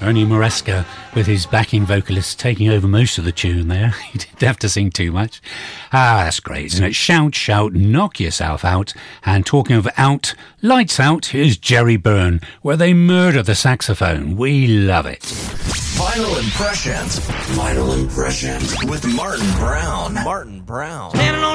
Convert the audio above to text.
Ernie Maresca with his backing vocalist taking over most of the tune there. He didn't have to sing too much. That's great, isn't it? Shout, shout, knock yourself out. And talking of out, lights out, here's Jerry Byrne, where they murder the saxophone. We love it. Final Impressions. Final Impressions with Martin Brown. Martin Brown.